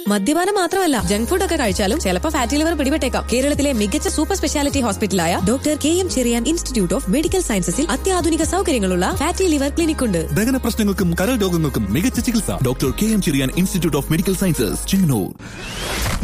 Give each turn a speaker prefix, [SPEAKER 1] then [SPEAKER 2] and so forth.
[SPEAKER 1] മദ്യപാനം മാത്രമല്ല, junk food ഒക്കെ കഴിച്ചാലും ചിലപ്പോൾ ഫാറ്റി ലിവർ പിടിപെട്ടേക്കാം. കേരളത്തിലെ മികച്ച super speciality ഹോസ്പിറ്റലായ doctor KM Cherian institute of medical സയൻസസിൽ അത്യാധുനിക സൗകര്യങ്ങളുള്ള ഫാറ്റി ലിവർ ക്ലിനിക് ഉണ്ട്.
[SPEAKER 2] ദഹന പ്രശ്നങ്ങൾക്കും കരൾ രോഗങ്ങൾക്കും മികച്ച ചികിത്സ. Doctor KM Cherian institute of medical sciences, Chengannur.